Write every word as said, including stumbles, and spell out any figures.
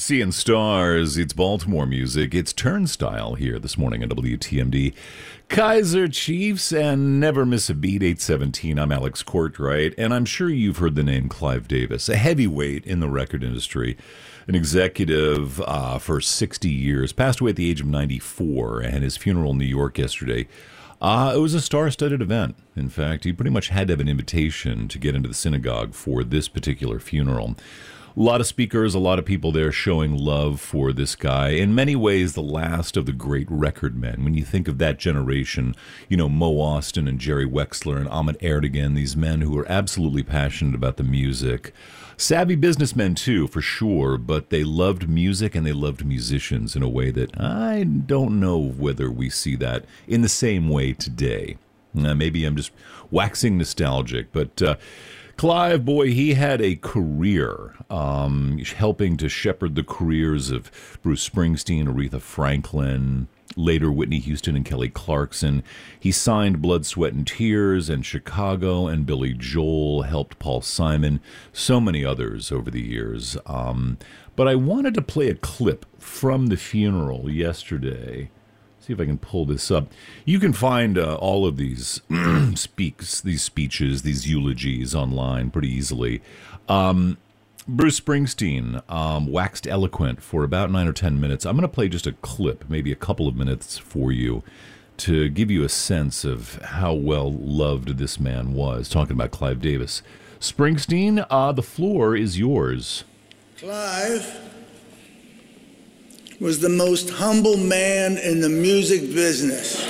Seeing stars, it's Baltimore music. It's Turnstile here this morning on W T M D. Kaiser Chiefs and Never Miss a Beat, eight seventeen. I'm Alex Courtwright, and I'm sure you've heard the name Clive Davis, a heavyweight in the record industry, an executive uh, for sixty years, passed away at the age of ninety-four, and his funeral in New York yesterday. Uh, it was a star-studded event. In fact, he pretty much had to have an invitation to get into the synagogue for this particular funeral. A lot of speakers, a lot of people there showing love for this guy. In many ways, the last of the great record men. When you think of that generation, you know, Mo Austin and Jerry Wexler and Ahmet Ertegun, these men who are absolutely passionate about the music. Savvy businessmen, too, for sure, but they loved music and they loved musicians in a way that I don't know whether we see that in the same way today. Uh, maybe I'm just waxing nostalgic, but... Uh, Clive, boy, he had a career um, helping to shepherd the careers of Bruce Springsteen, Aretha Franklin, later Whitney Houston and Kelly Clarkson. He signed Blood, Sweat, and Tears and Chicago and Billy Joel, helped Paul Simon, so many others over the years. Um, but I wanted to play a clip from the funeral yesterday. See if I can pull this up. You can find uh, all of these speaks, these speeches, these eulogies online pretty easily. Um, Bruce Springsteen um, waxed eloquent for about nine or ten minutes. I'm going to play just a clip, maybe a couple of minutes for you, to give you a sense of how well loved this man was. Talking about Clive Davis. Springsteen, uh, the floor is yours. Clive was the most humble man in the music business.